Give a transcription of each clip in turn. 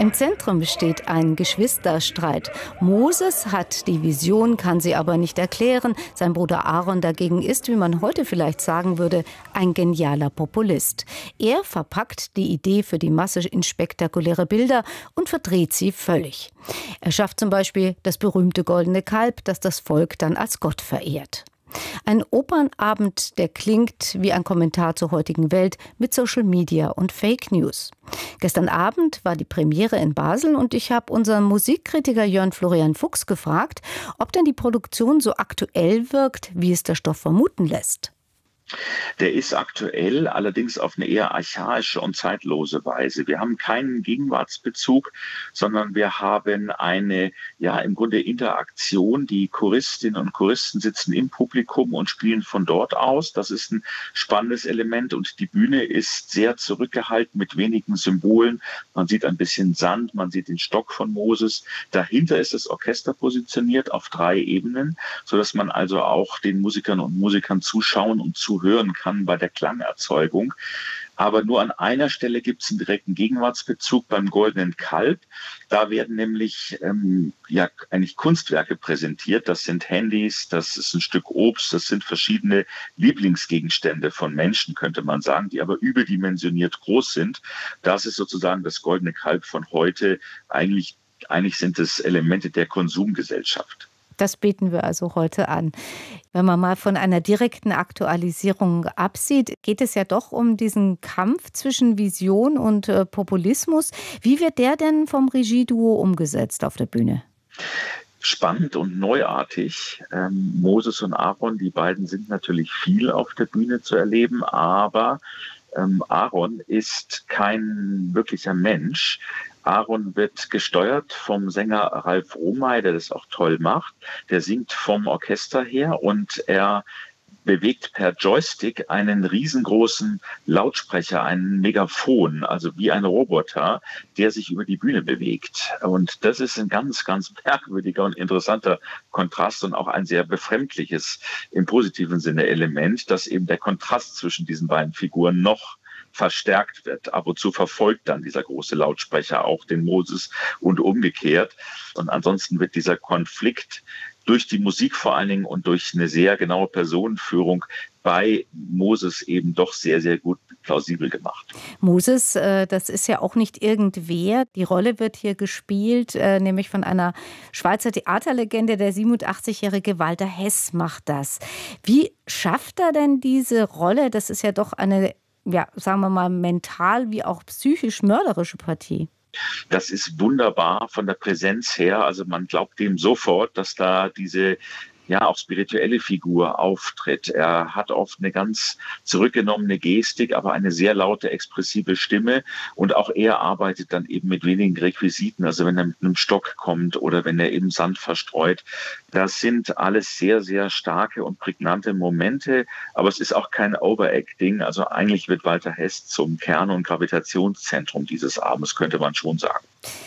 Im Zentrum steht ein Geschwisterstreit. Moses hat die Vision, kann sie aber nicht erklären. Sein Bruder Aaron dagegen ist, wie man heute vielleicht sagen würde, ein genialer Populist. Er verpackt die Idee für die Masse in spektakuläre Bilder und verdreht sie völlig. Er schafft zum Beispiel das berühmte goldene Kalb, das das Volk dann als Gott verehrt. Ein Opernabend, der klingt wie ein Kommentar zur heutigen Welt mit Social Media und Fake News. Gestern Abend war die Premiere in Basel und ich habe unseren Musikkritiker Jörn Florian Fuchs gefragt, ob denn die Produktion so aktuell wirkt, wie es der Stoff vermuten lässt. Der ist aktuell, allerdings auf eine eher archaische und zeitlose Weise. Wir haben keinen Gegenwartsbezug, sondern wir haben eine, im Grunde Interaktion. Die Choristinnen und Choristen sitzen im Publikum und spielen von dort aus. Das ist ein spannendes Element und die Bühne ist sehr zurückgehalten mit wenigen Symbolen. Man sieht ein bisschen Sand, man sieht den Stock von Moses. Dahinter ist das Orchester positioniert auf 3 Ebenen, sodass man also auch den Musikern und Musikern zuschauen und zuhören kann bei der Klangerzeugung. Aber nur an einer Stelle gibt es einen direkten Gegenwartsbezug beim Goldenen Kalb. Da werden nämlich eigentlich Kunstwerke präsentiert. Das sind Handys, das ist ein Stück Obst, das sind verschiedene Lieblingsgegenstände von Menschen, könnte man sagen, die aber überdimensioniert groß sind. Das ist sozusagen das Goldene Kalb von heute. Eigentlich sind es Elemente der Konsumgesellschaft. Das beten wir also heute an. Wenn man mal von einer direkten Aktualisierung absieht, geht es ja doch um diesen Kampf zwischen Vision und Populismus. Wie wird der denn vom Regieduo umgesetzt auf der Bühne? Spannend und neuartig. Moses und Aaron, die beiden sind natürlich viel auf der Bühne zu erleben, aber Aaron ist kein wirklicher Mensch. Aaron wird gesteuert vom Sänger Ralf Romay, der das auch toll macht. Der singt vom Orchester her und er bewegt per Joystick einen riesengroßen Lautsprecher, einen Megafon, also wie ein Roboter, der sich über die Bühne bewegt. Und das ist ein ganz, ganz merkwürdiger und interessanter Kontrast und auch ein sehr befremdliches, im positiven Sinne Element, dass eben der Kontrast zwischen diesen beiden Figuren noch verstärkt wird. Ab und zu verfolgt dann dieser große Lautsprecher auch den Moses und umgekehrt. Und ansonsten wird dieser Konflikt durch die Musik vor allen Dingen und durch eine sehr genaue Personenführung bei Moses eben doch sehr, sehr gut plausibel gemacht. Moses, das ist ja auch nicht irgendwer. Die Rolle wird hier gespielt, nämlich von einer Schweizer Theaterlegende. Der 87-jährige Walter Hess macht das. Wie schafft er denn diese Rolle? Das ist ja doch eine, sagen wir mal, mental wie auch psychisch mörderische Partie. Das ist wunderbar von der Präsenz her. Also man glaubt dem sofort, dass da diese auch spirituelle Figur auftritt. Er hat oft eine ganz zurückgenommene Gestik, aber eine sehr laute, expressive Stimme. Und auch er arbeitet dann eben mit wenigen Requisiten. Also wenn er mit einem Stock kommt oder wenn er eben Sand verstreut. Das sind alles sehr, sehr starke und prägnante Momente. Aber es ist auch kein Overacting. Also eigentlich wird Walter Hess zum Kern- und Gravitationszentrum dieses Abends, könnte man schon sagen.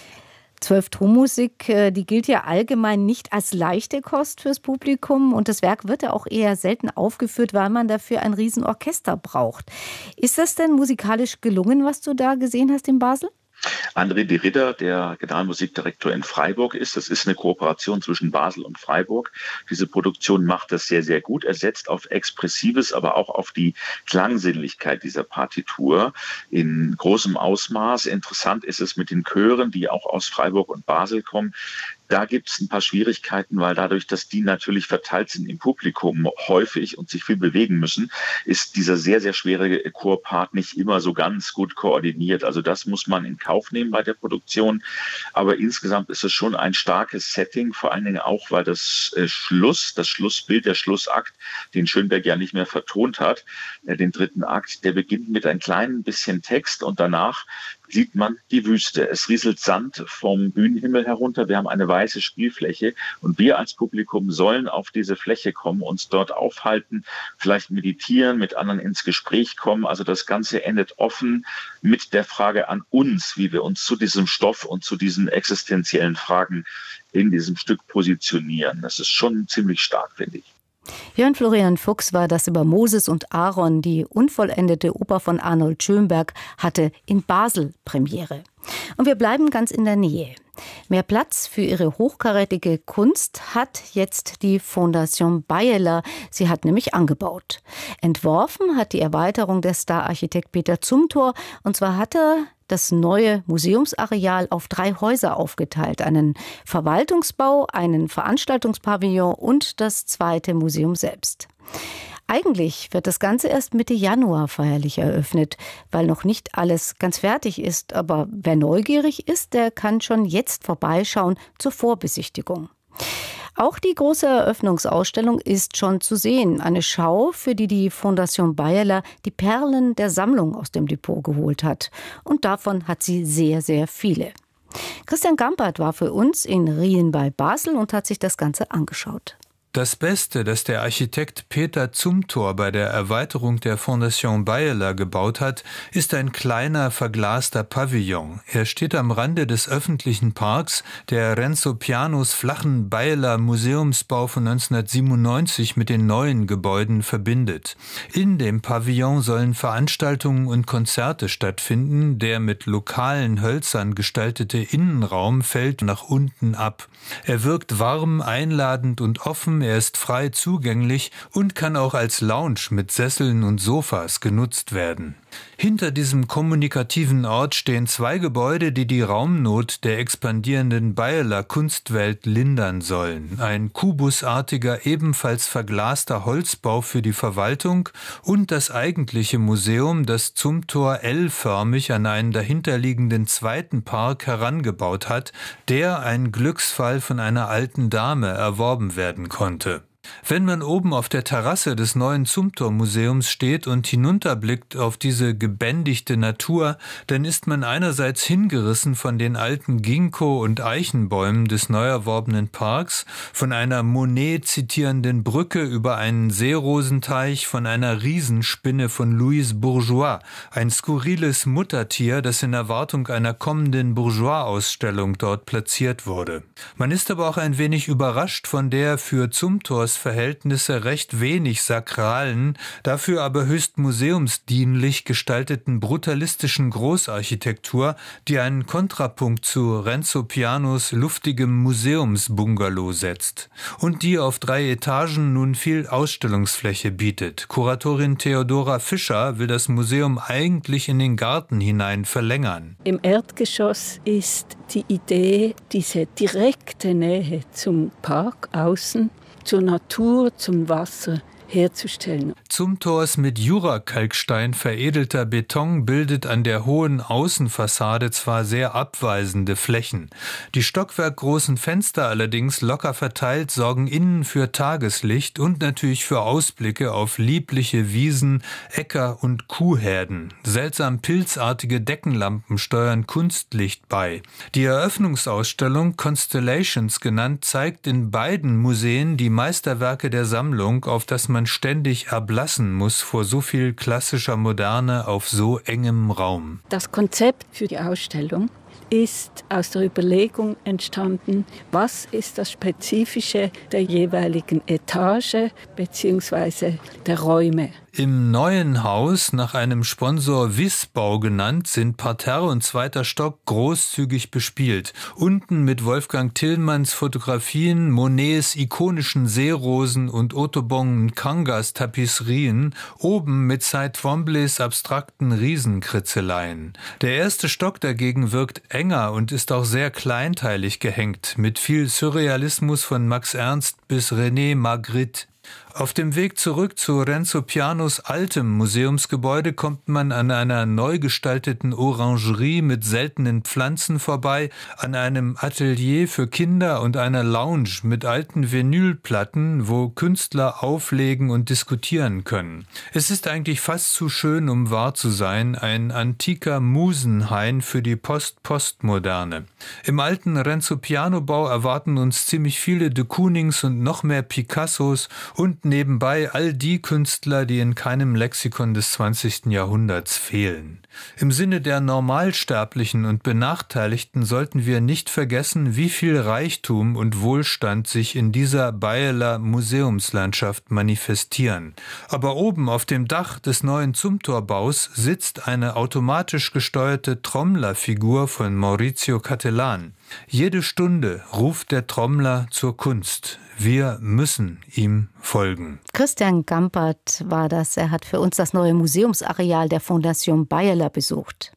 12-Ton-Musik, die gilt ja allgemein nicht als leichte Kost fürs Publikum und das Werk wird ja auch eher selten aufgeführt, weil man dafür ein Riesenorchester braucht. Ist das denn musikalisch gelungen, was du da gesehen hast in Basel? André de Ridder, der Generalmusikdirektor in Freiburg ist. Das ist eine Kooperation zwischen Basel und Freiburg. Diese Produktion macht das sehr, sehr gut. Er setzt auf Expressives, aber auch auf die Klangsinnlichkeit dieser Partitur in großem Ausmaß. Interessant ist es mit den Chören, die auch aus Freiburg und Basel kommen. Da gibt es ein paar Schwierigkeiten, weil dadurch, dass die natürlich verteilt sind im Publikum häufig und sich viel bewegen müssen, ist dieser sehr, sehr schwere Chorpart nicht immer so ganz gut koordiniert. Also das muss man in Kauf nehmen bei der Produktion. Aber insgesamt ist es schon ein starkes Setting, vor allen Dingen auch, weil das Schlussbild, der Schlussakt, den Schönberg ja nicht mehr vertont hat, den 3. Akt, der beginnt mit ein klein bisschen Text und danach sieht man die Wüste. Es rieselt Sand vom Bühnenhimmel herunter. Wir haben eine weiße Spielfläche und wir als Publikum sollen auf diese Fläche kommen, uns dort aufhalten, vielleicht meditieren, mit anderen ins Gespräch kommen. Also das Ganze endet offen mit der Frage an uns, wie wir uns zu diesem Stoff und zu diesen existenziellen Fragen in diesem Stück positionieren. Das ist schon ziemlich stark, finde ich. Jörn Florian Fuchs war das über Moses und Aaron. Die unvollendete Oper von Arnold Schönberg hatte in Basel Premiere. Und wir bleiben ganz in der Nähe. Mehr Platz für ihre hochkarätige Kunst hat jetzt die Fondation Beyeler. Sie hat nämlich angebaut. Entworfen hat die Erweiterung der Star-Architekt Peter Zumthor. Und zwar hat er das neue Museumsareal auf 3 Häuser aufgeteilt. Einen Verwaltungsbau, einen Veranstaltungspavillon und das zweite Museum selbst. Eigentlich wird das Ganze erst Mitte Januar feierlich eröffnet, weil noch nicht alles ganz fertig ist. Aber wer neugierig ist, der kann schon jetzt vorbeischauen zur Vorbesichtigung. Auch die große Eröffnungsausstellung ist schon zu sehen. Eine Schau, für die die Fondation Beyeler die Perlen der Sammlung aus dem Depot geholt hat. Und davon hat sie sehr, sehr viele. Christian Gampert war für uns in Rien bei Basel und hat sich das Ganze angeschaut. Das Beste, das der Architekt Peter Zumthor bei der Erweiterung der Fondation Beyeler gebaut hat, ist ein kleiner, verglaster Pavillon. Er steht am Rande des öffentlichen Parks, der Renzo Pianos flachen Beyeler Museumsbau von 1997 mit den neuen Gebäuden verbindet. In dem Pavillon sollen Veranstaltungen und Konzerte stattfinden. Der mit lokalen Hölzern gestaltete Innenraum fällt nach unten ab. Er wirkt warm, einladend und offen. Er ist frei zugänglich und kann auch als Lounge mit Sesseln und Sofas genutzt werden. Hinter diesem kommunikativen Ort stehen 2 Gebäude, die die Raumnot der expandierenden Beyeler Kunstwelt lindern sollen. Ein kubusartiger, ebenfalls verglaster Holzbau für die Verwaltung und das eigentliche Museum, das Zumthor L-förmig an einen dahinterliegenden zweiten Park herangebaut hat, der ein Glücksfall von einer alten Dame erworben werden konnte. Wenn man oben auf der Terrasse des neuen Zumthor-Museums steht und hinunterblickt auf diese gebändigte Natur, dann ist man einerseits hingerissen von den alten Ginkgo- und Eichenbäumen des neu erworbenen Parks, von einer Monet zitierenden Brücke über einen Seerosenteich, von einer Riesenspinne von Louise Bourgeois, ein skurriles Muttertier, das in Erwartung einer kommenden Bourgeois-Ausstellung dort platziert wurde. Man ist aber auch ein wenig überrascht von der für Zumthors Verhältnisse recht wenig sakralen, dafür aber höchst museumsdienlich gestalteten brutalistischen Großarchitektur, die einen Kontrapunkt zu Renzo Pianos luftigem Museumsbungalow setzt und die auf 3 Etagen nun viel Ausstellungsfläche bietet. Kuratorin Theodora Fischer will das Museum eigentlich in den Garten hinein verlängern. Im Erdgeschoss ist die Idee, diese direkte Nähe zum Park außen, zur Natur, zum Wasser herzustellen. Zumthors mit Jurakalkstein veredelter Beton bildet an der hohen Außenfassade zwar sehr abweisende Flächen. Die stockwerkgroßen Fenster allerdings locker verteilt sorgen innen für Tageslicht und natürlich für Ausblicke auf liebliche Wiesen, Äcker und Kuhherden. Seltsam pilzartige Deckenlampen steuern Kunstlicht bei. Die Eröffnungsausstellung, Constellations genannt, zeigt in beiden Museen die Meisterwerke der Sammlung, auf das man ständig erblassen muss vor so viel klassischer Moderne auf so engem Raum. Das Konzept für die Ausstellung ist aus der Überlegung entstanden, was ist das Spezifische der jeweiligen Etage bzw. der Räume. Im neuen Haus, nach einem Sponsor Wissbau genannt, sind Parterre und 2. Stock großzügig bespielt. Unten mit Wolfgang Tillmanns Fotografien, Monets ikonischen Seerosen und Autubon Nkangas Tapisserien, oben mit Cy Twombleys abstrakten Riesenkritzeleien. Der 1. Stock dagegen wirkt enger und ist auch sehr kleinteilig gehängt, mit viel Surrealismus von Max Ernst bis René Magritte. Auf dem Weg zurück zu Renzo Pianos altem Museumsgebäude kommt man an einer neu gestalteten Orangerie mit seltenen Pflanzen vorbei, an einem Atelier für Kinder und einer Lounge mit alten Vinylplatten, wo Künstler auflegen und diskutieren können. Es ist eigentlich fast zu schön, um wahr zu sein, ein antiker Musenhain für die Postmoderne. Im alten Renzo Piano Bau erwarten uns ziemlich viele de Koonings und noch mehr Picassos und und nebenbei all die Künstler, die in keinem Lexikon des 20. Jahrhunderts fehlen. Im Sinne der Normalsterblichen und Benachteiligten sollten wir nicht vergessen, wie viel Reichtum und Wohlstand sich in dieser Bayeler Museumslandschaft manifestieren. Aber oben auf dem Dach des neuen Zumthorbaus sitzt eine automatisch gesteuerte Trommlerfigur von Maurizio Cattelan. Jede Stunde ruft der Trommler zur Kunst. Wir müssen ihm folgen. Christian Gampert war das. Er hat für uns das neue Museumsareal der Fondation Bayeler besucht.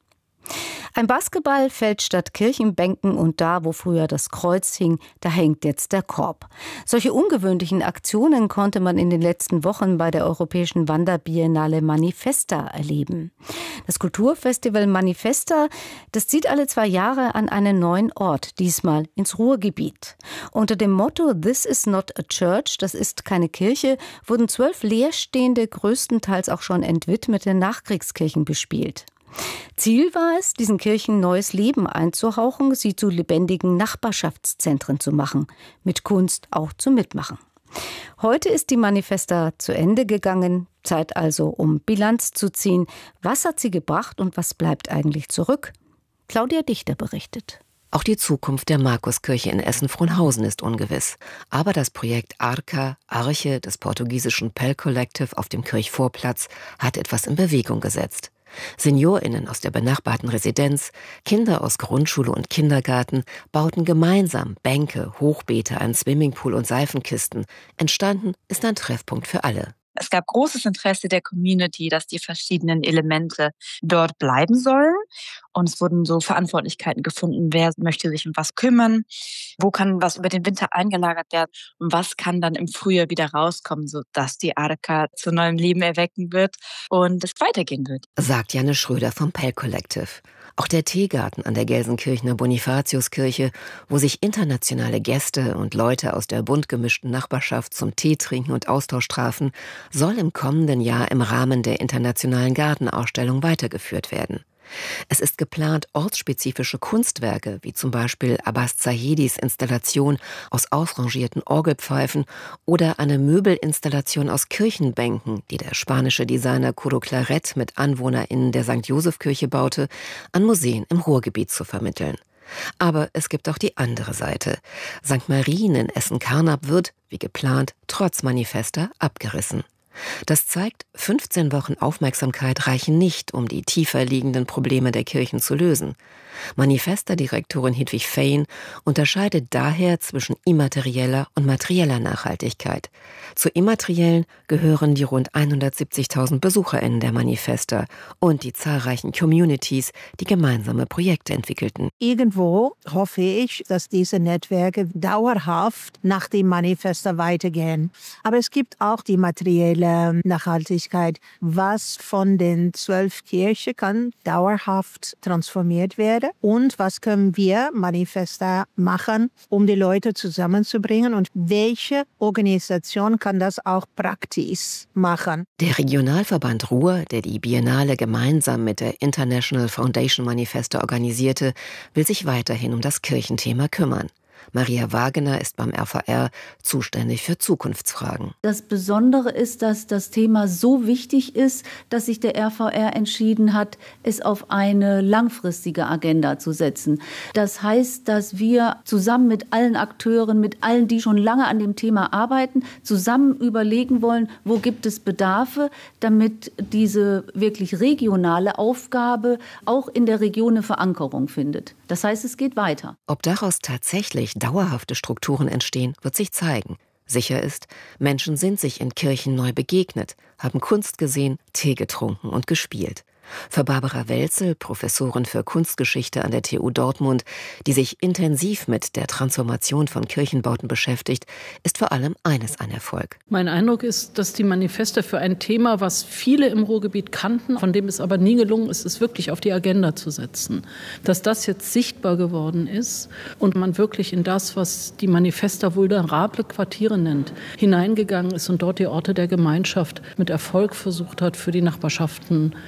Ein Basketball fällt statt Kirchenbänken und da, wo früher das Kreuz hing, da hängt jetzt der Korb. Solche ungewöhnlichen Aktionen konnte man in den letzten Wochen bei der Europäischen Wanderbiennale Manifesta erleben. Das Kulturfestival Manifesta, das zieht alle 2 Jahre an einen neuen Ort, diesmal ins Ruhrgebiet. Unter dem Motto "This is not a church", das ist keine Kirche, wurden 12 leerstehende, größtenteils auch schon entwidmete Nachkriegskirchen bespielt. Ziel war es, diesen Kirchen neues Leben einzuhauchen, sie zu lebendigen Nachbarschaftszentren zu machen, mit Kunst auch zum Mitmachen. Heute ist die Manifesta zu Ende gegangen, Zeit also, um Bilanz zu ziehen. Was hat sie gebracht und was bleibt eigentlich zurück? Claudia Dichter berichtet. Auch die Zukunft der Markuskirche in Essen-Frohnhausen ist ungewiss. Aber das Projekt Arca, Arche des portugiesischen Pell Collective auf dem Kirchvorplatz, hat etwas in Bewegung gesetzt. SeniorInnen aus der benachbarten Residenz, Kinder aus Grundschule und Kindergarten bauten gemeinsam Bänke, Hochbeete, einen Swimmingpool und Seifenkisten. Entstanden ist ein Treffpunkt für alle. Es gab großes Interesse der Community, dass die verschiedenen Elemente dort bleiben sollen. Und es wurden so Verantwortlichkeiten gefunden, wer möchte sich um was kümmern, wo kann was über den Winter eingelagert werden und was kann dann im Frühjahr wieder rauskommen, sodass die Arca zu neuem Leben erwecken wird und es weitergehen wird. Sagt Janne Schröder vom Pell Collective. Auch der Teegarten an der Gelsenkirchener Bonifatiuskirche, wo sich internationale Gäste und Leute aus der bunt gemischten Nachbarschaft zum Tee trinken und Austausch trafen, soll im kommenden Jahr im Rahmen der internationalen Gartenausstellung weitergeführt werden. Es ist geplant, ortsspezifische Kunstwerke, wie zum Beispiel Abbas Zahedis Installation aus ausrangierten Orgelpfeifen oder eine Möbelinstallation aus Kirchenbänken, die der spanische Designer Curo Claret mit AnwohnerInnen der St. Joseph-Kirche baute, an Museen im Ruhrgebiet zu vermitteln. Aber es gibt auch die andere Seite. St. Marien in Essen-Karnap wird, wie geplant, trotz Manifesta abgerissen. Das zeigt, 15 Wochen Aufmerksamkeit reichen nicht, um die tiefer liegenden Probleme der Kirchen zu lösen. Manifesta-Direktorin Hedwig Fein unterscheidet daher zwischen immaterieller und materieller Nachhaltigkeit. Zur immateriellen gehören die rund 170.000 BesucherInnen der Manifesta und die zahlreichen Communities, die gemeinsame Projekte entwickelten. Irgendwo hoffe ich, dass diese Netzwerke dauerhaft nach dem Manifesta weitergehen. Aber es gibt auch die materielle Nachhaltigkeit. Was von den 12 Kirchen kann dauerhaft transformiert werden? Und was können wir Manifesta machen, um die Leute zusammenzubringen? Und welche Organisation kann das auch praktisch machen? Der Regionalverband Ruhr, der die Biennale gemeinsam mit der International Foundation Manifesta organisierte, will sich weiterhin um das Kirchenthema kümmern. Maria Wagener ist beim RVR zuständig für Zukunftsfragen. Das Besondere ist, dass das Thema so wichtig ist, dass sich der RVR entschieden hat, es auf eine langfristige Agenda zu setzen. Das heißt, dass wir zusammen mit allen Akteuren, mit allen, die schon lange an dem Thema arbeiten, zusammen überlegen wollen, wo gibt es Bedarfe, damit diese wirklich regionale Aufgabe auch in der Region eine Verankerung findet. Das heißt, es geht weiter. Ob daraus tatsächlich dauerhafte Strukturen entstehen, wird sich zeigen. Sicher ist, Menschen sind sich in Kirchen neu begegnet, haben Kunst gesehen, Tee getrunken und gespielt. Für Barbara Welzel, Professorin für Kunstgeschichte an der TU Dortmund, die sich intensiv mit der Transformation von Kirchenbauten beschäftigt, ist vor allem eines ein Erfolg. Mein Eindruck ist, dass die Manifeste für ein Thema, was viele im Ruhrgebiet kannten, von dem es aber nie gelungen ist, es wirklich auf die Agenda zu setzen. Dass das jetzt sichtbar geworden ist und man wirklich in das, was die Manifesta vulnerable Quartiere nennt, hineingegangen ist und dort die Orte der Gemeinschaft mit Erfolg versucht hat, für die Nachbarschaften aufzubauen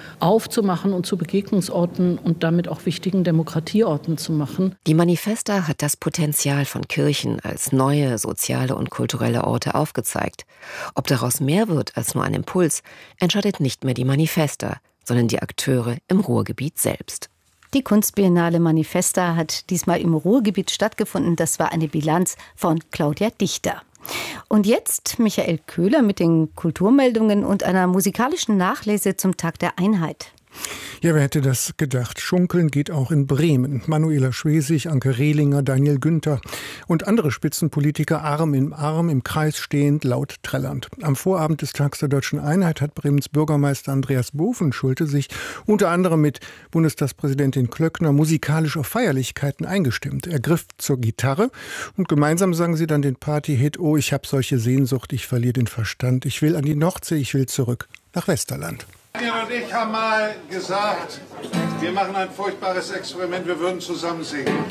aufzumachen und zu Begegnungsorten und damit auch wichtigen Demokratieorten zu machen. Die Manifesta hat das Potenzial von Kirchen als neue soziale und kulturelle Orte aufgezeigt. Ob daraus mehr wird als nur ein Impuls, entscheidet nicht mehr die Manifesta, sondern die Akteure im Ruhrgebiet selbst. Die Kunstbiennale Manifesta hat diesmal im Ruhrgebiet stattgefunden. Das war eine Bilanz von Claudia Dichter. Und jetzt Michael Köhler mit den Kulturmeldungen und einer musikalischen Nachlese zum Tag der Einheit. Ja, wer hätte das gedacht? Schunkeln geht auch in Bremen. Manuela Schwesig, Anke Rehlinger, Daniel Günther und andere Spitzenpolitiker Arm in Arm im Kreis stehend, laut trällernd. Am Vorabend des Tags der Deutschen Einheit hat Bremens Bürgermeister Andreas Bovenschulte sich unter anderem mit Bundestagspräsidentin Klöckner musikalisch auf Feierlichkeiten eingestimmt. Er griff zur Gitarre und gemeinsam sangen sie dann den Party-Hit "Oh, ich hab solche Sehnsucht, ich verliere den Verstand. Ich will an die Nordsee, ich will zurück nach Westerland." Daniel und ich haben mal gesagt, wir machen ein furchtbares Experiment, wir würden zusammen singen.